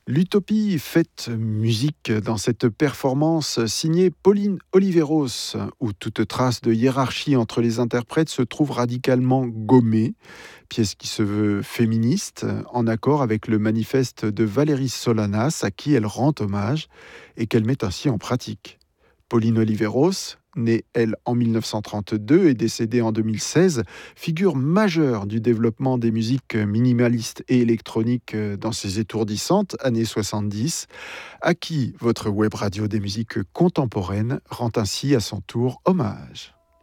L'utopie faite musique dans cette performance signée Pauline Oliveros, où toute trace de hiérarchie entre les interprètes se trouve radicalement gommée, pièce qui se veut féministe, en accord avec le manifeste de Valérie Solanas, à qui elle rend hommage et qu'elle met ainsi en pratique. Pauline Oliveros, née elle en 1932 et décédée en 2016, figure majeure du développement des musiques minimalistes et électroniques dans ces étourdissantes années 70, à qui votre web radio des musiques contemporaines rend ainsi à son tour hommage.